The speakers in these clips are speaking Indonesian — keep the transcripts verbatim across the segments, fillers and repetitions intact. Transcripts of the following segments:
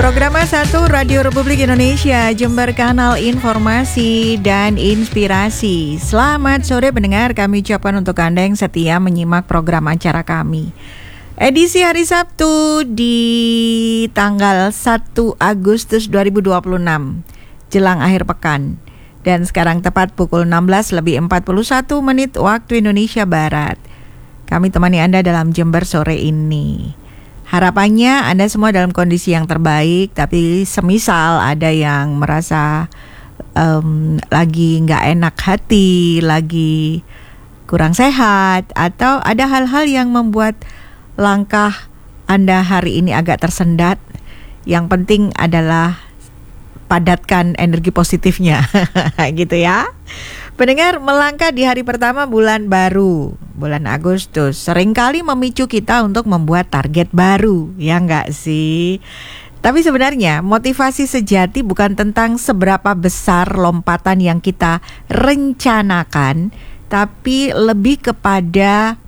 Program satu Radio Republik Indonesia, Jember, kanal informasi dan inspirasi. Selamat sore pendengar, kami ucapkan untuk Anda yang setia menyimak program acara kami. Edisi hari Sabtu di tanggal satu Agustus dua ribu dua puluh enam, jelang akhir pekan. Dan sekarang tepat pukul enam belas lebih empat puluh satu menit waktu Indonesia Barat. Kami temani Anda dalam Jember sore ini. Harapannya Anda semua dalam kondisi yang terbaik, tapi semisal ada yang merasa um, lagi nggak enak hati, lagi kurang sehat, atau ada hal-hal yang membuat langkah Anda hari ini agak tersendat, yang penting adalah padatkan energi positifnya, gitu ya. Pendengar, melangkah di hari pertama bulan baru, bulan Agustus, seringkali memicu kita untuk membuat target baru, ya enggak sih? Tapi sebenarnya motivasi sejati bukan tentang seberapa besar lompatan yang kita rencanakan, tapi lebih kepada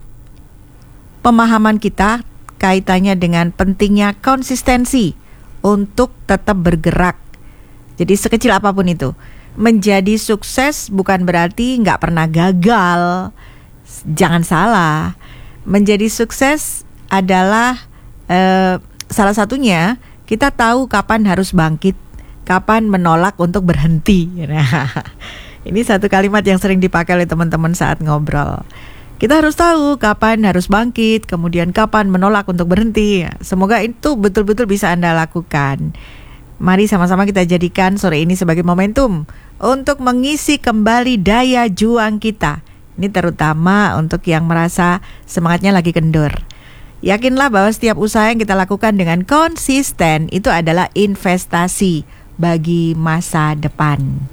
pemahaman kita kaitannya dengan pentingnya konsistensi untuk tetap bergerak. Jadi sekecil apapun itu. Menjadi sukses bukan berarti nggak pernah gagal. Jangan salah. Menjadi sukses adalah eh, salah satunya kita tahu kapan harus bangkit, kapan menolak untuk berhenti. Nah, ini satu kalimat yang sering dipakai oleh teman-teman saat ngobrol. Kita harus tahu kapan harus bangkit, kemudian kapan menolak untuk berhenti. Semoga itu betul-betul bisa Anda lakukan. Mari sama-sama kita jadikan sore ini sebagai momentum untuk mengisi kembali daya juang kita. Ini terutama untuk yang merasa semangatnya lagi kendor. Yakinlah bahwa setiap usaha yang kita lakukan dengan konsisten itu adalah investasi bagi masa depan.